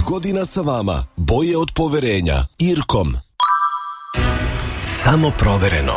godina sa vama. Boje od poverenja. Irkom. Samo provereno.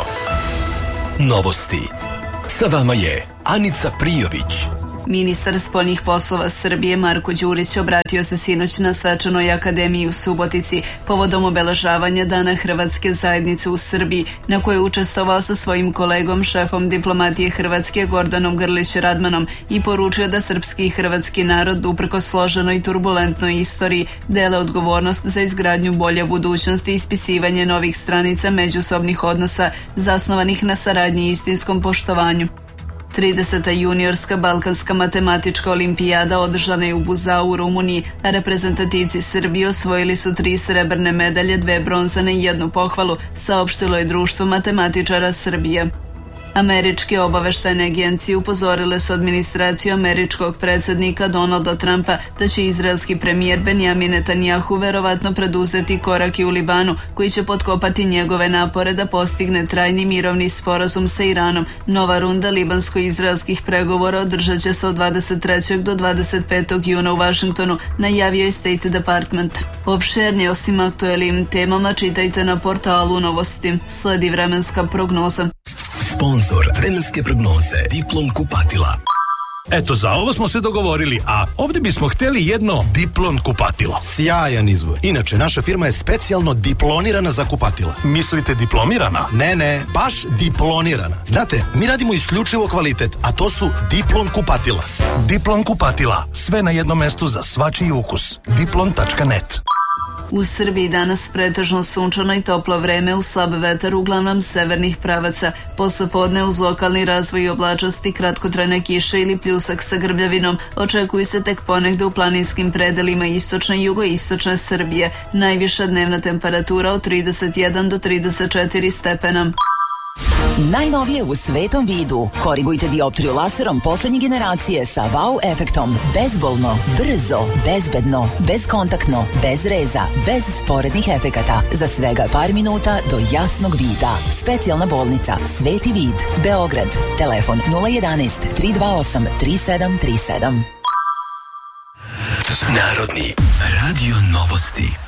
Novosti. Sa vama je Anica Prijović. Ministar spoljnih poslova Srbije Marko Đurić obratio se sinoć na Svečanoj akademiji u Subotici povodom obeležavanja Dana Hrvatske zajednice u Srbiji, na kojoj je učestvovao sa svojim kolegom, šefom diplomatije Hrvatske Gordanom Grlić Radmanom, i poručio da srpski i hrvatski narod, uprkos složenoj i turbulentnoj istoriji, dele odgovornost za izgradnju bolje budućnosti i ispisivanje novih stranica međusobnih odnosa zasnovanih na saradnji i istinskom poštovanju. 30. juniorska balkanska matematička olimpijada održana je u Buzau u Rumuniji, a reprezentativci Srbije osvojili su 3 srebrne medalje, 2 bronzane i 1 pohvalu, saopštilo je Društvo matematičara Srbije. Američke obaveštajne agencije upozorile su administraciju američkog predsjednika Donalda Trumpa da će izraelski premijer Benjamin Netanjahu verovatno preduzeti korake u Libanu koji će potkopati njegove napore da postigne trajni mirovni sporazum sa Iranom. Nova runda libansko-izraelskih pregovora održat će se od 23. do 25. juna u Vašingtonu, najavio je State Department. Opširnije osim aktuelnim temama čitajte na portalu Novosti. Sledi vremenska prognoza. Sponzor vremenske prognoze Diplom kupatila. Eto, za ovo smo se dogovorili, a ovdje bismo htjeli jedno Diplom kupatilo. Sjajan izbor. Inače, naša firma je specijalno diplonirana za kupatila. Mislite diplomirana? Ne, baš diplonirana. Znate, mi radimo isključivo kvalitet, a to su Diplom kupatila. Diplom kupatila. Sve na jednom mestu za svačiji ukus. Diplom.net. U Srbiji danas pretežno sunčano i toplo vreme, uz slab vetar uglavnom severnih pravaca. Posle podne uz lokalni razvoj i oblačnosti, kratkotrajne kiše ili pljusak sa grbljavinom očekuju se tek ponegde u planinskim predelima istočne i jugoistočne Srbije. Najviša dnevna temperatura od 31 do 34 stepena. Najnovije u svetom vidu. Korigujte dioptriju laserom poslednje generacije sa wow efektom. Bezbolno, brzo, bezbedno, bezkontaktno, bez reza, bez sporednih efekata. Za svega par minuta do jasnog vida. Specijalna bolnica Sveti vid, Beograd. Telefon 011 328 3737. Narodni radio novosti.